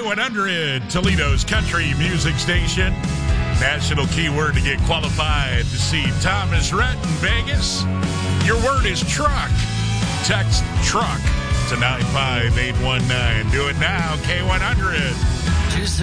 K100, Toledo's country music station. National keyword to get qualified to see Thomas Rhett in Vegas. Your word is truck. Text truck to 95819. Do it now, K100.